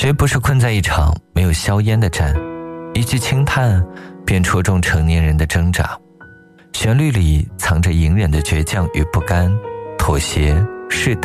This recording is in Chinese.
谁不是困在一场没有硝烟的战？一句轻叹便戳中成年人的挣扎，旋律里藏着隐忍的倔强与不甘，妥协试探